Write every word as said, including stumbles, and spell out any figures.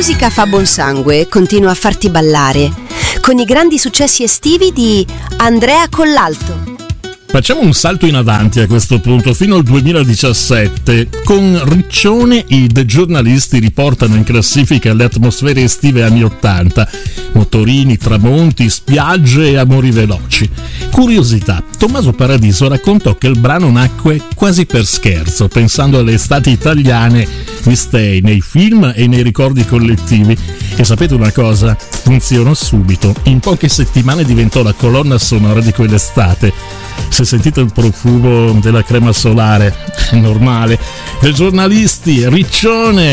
musica fa buon sangue e continua a farti ballare, con i grandi successi estivi di Andrea Collalto. Facciamo un salto in avanti a questo punto, fino al duemiladiciassette. Con Riccione i The Giornalisti riportano in classifica le atmosfere estive anni ottanta. Motorini, tramonti, spiagge e amori veloci. Curiosità, Tommaso Paradiso raccontò che il brano nacque quasi per scherzo, pensando alle estati italiane viste nei film e nei ricordi collettivi. E sapete una cosa? Funzionò subito. In poche settimane diventò la colonna sonora di quell'estate. Se sentite il profumo della crema solare, è normale. The Giornalisti, Riccione.